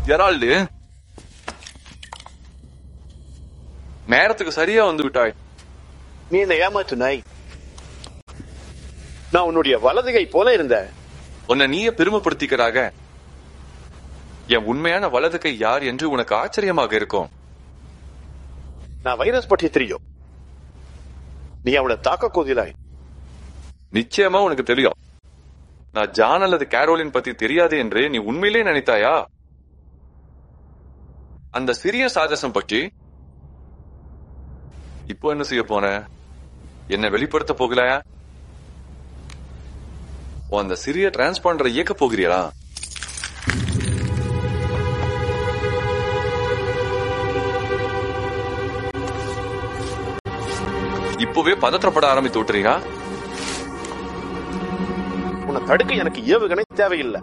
Gerald, நேரத்துக்கு சரியா வந்து விட்டாய். நீ என்ன ஏமாத்து நாய். நான் உன்னுடைய வலதுகை போல இருந்த. உன்னை நீயே பெருமைப்படுத்திக்கிறாக. என் உண்மையான வலது கை யார் என்று உனக்கு ஆச்சரியமாக இருக்கும். நான் வைரஸ் பற்றி தெரியும். நீ அவளை தாக்க கோதிலாய். நிச்சயமா உனக்கு தெரியும். நான் ஜான் அல்லது கேரோலின் பத்தி தெரியாது என்று நீ உண்மையிலே நினைத்தாயா? அந்த சிறிய சாதசம் பற்றி இப்போ என்ன செய்ய போன? என்ன வெளிப்படுத்த போகலையா? அந்த சிறிய டிரான்ஸ்பாண்டரை இயக்க போகிறீங்களா? இப்பவே பதற்றப்பட ஆரம்பித்து விட்டுறீங்க. உன்னை தடுக்க எனக்கு ஏவுகணை தேவையில்லை.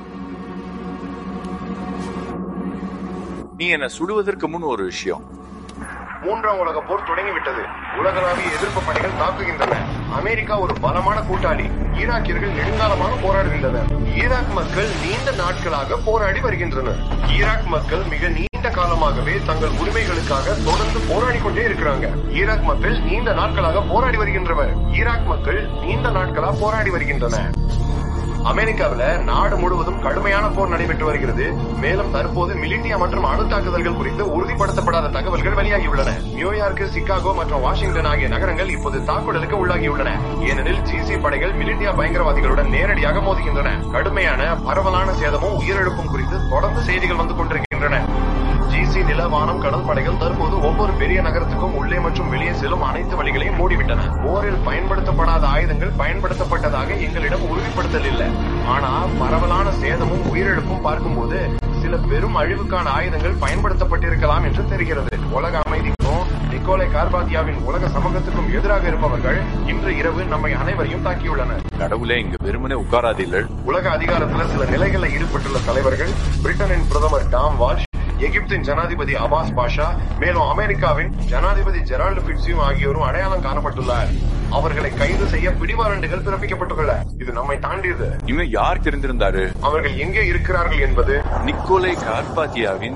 நீ என்ன சுடுவதற்கு முன் ஒரு விஷயம். மூன்றாம் உலக போர் தொடங்கிவிட்டது. உலகளாவிய எதிர்ப்பு பணிகள் தாக்குகின்றன. அமெரிக்கா ஒரு பலமான கூட்டாளி. ஈராக்கியர்கள் நெடுங்காலமாக போராடுகின்றனர். ஈராக் மக்கள் நீண்ட நாட்களாக போராடி வருகின்றனர். ஈராக் மக்கள் மிக நீண்ட காலமாகவே தங்கள் உரிமைகளுக்காக தொடர்ந்து போராடி கொண்டே இருக்கிறாங்க. ஈராக் மக்கள் நீண்ட நாட்களாக போராடி வருகின்றனர். ஈராக் மக்கள் நீண்ட நாட்களாக போராடி வருகின்றன. அமெரிக்காவில நாடு முழுவதும் கடுமையான போர் நடைபெற்று வருகிறது. மேலும் தற்போது மிலிட்டியா மற்றும் அணு தாக்குதல்கள் குறித்து உறுதிப்படுத்தப்படாத தகவல்கள் வெளியாகியுள்ளன. நியூயார்க், சிகாகோ மற்றும் வாஷிங்டன் ஆகிய நகரங்கள் இப்போது தாக்குதலுக்கு உள்ளாகியுள்ளன. ஏனெனில் ஜிசி படைகள் மிலிட்டியா பயங்கரவாதிகளுடன் நேரடியாக மோதுகின்றன. கடுமையான பரவலான சேதமும் உயிரிழப்பும் குறித்து தொடர்ந்து செய்திகள் வந்து கொண்டிருக்கின்றன. ஜிசி நில, வானம், கடல் படைகள் தற்போது ஒவ்வொரு பெரிய நகரத்துக்கும் உள்ளே மற்றும் வெளியே செல்லும் அனைத்து வழிகளையும் மூடிவிட்டன. போரில் பயன்படுத்தப்படாத ஆயுதங்கள் பயன்படுத்தப்பட்டதாக எங்களிடம் உறுதிப்படுத்தல் இல்லை. ஆனா பரவலான சேதமும் உயிரிழப்பும் பார்க்கும்போது சில பெரும் அழிவுக்கான ஆயுதங்கள் பயன்படுத்தப்பட்டிருக்கலாம் என்று தெரிகிறது. உலக அமைதிக்கும் நிக்கோலை கார்பாத்தியாவின் உலக சமூகத்துக்கும் எதிராக இருப்பவர்கள் இன்று இரவு நம்மை அனைவரையும் தாக்கியுள்ளனர். கடவுளே, இங்கு வெறுமனே உட்காராதீர்கள். உலக அதிகாரத்தில் சில நிலைகளில் ஈடுபட்டுள்ள தலைவர்கள் பிரிட்டனின் பிரதமர் டாம் வால்ஷ், எகிப்தின் ஜனாதிபதி அபாஸ் பாஷா, மேலும் அமெரிக்காவின் ஜனாதிபதி ஜெரால்டு பிட்ஸியும் ஆகியோரும் அடையாளம் காணப்பட்டுள்ளார். அவர்களை கைது செய்ய பிடிவாரண்டுகள் பிறப்பிக்கப்பட்டுள்ளன. இது நம்மை தாண்டியது. இன்னும் யார் தெரிந்திருந்தாரு? அவர்கள் எங்கே இருக்கிறார்கள் என்பது நிக்கோலை கார்பாத்தியாவின்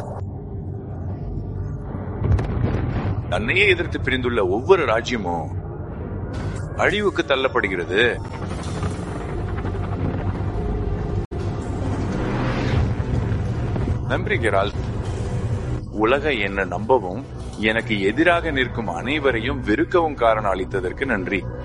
தன்னையே எதிர்த்து பிரிந்துள்ள ஒவ்வொரு ராஜ்யமும் அழிவுக்கு தள்ளப்படுகிறது. நம்புகிறாள். உலக என்ன நம்பவும் எனக்கு எதிராக நிற்கும் அனைவரையும் வெறுக்கவும் காரணம் அளித்ததற்கு நன்றி.